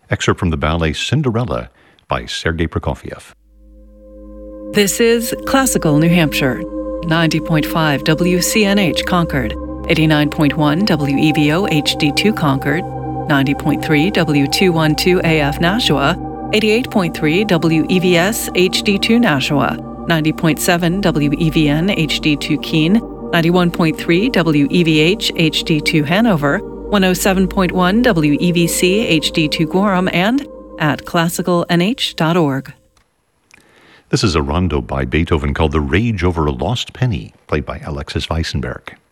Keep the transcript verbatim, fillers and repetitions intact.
excerpt from the ballet Cinderella by Sergei Prokofiev. This is Classical New Hampshire, ninety point five W C N H Concord, eighty-nine point one W E V O H D two Concord, ninety point three W two twelve A F Nashua, eighty-eight point three W E V S H D two Nashua, ninety point seven W E V N H D two Keene, ninety-one point three W E V H H D two Hanover, one oh seven point one W E V C H D two Gorham, and at classical n h dot org. This is a rondo by Beethoven called The Rage Over a Lost Penny, played by Alexis Weissenberg.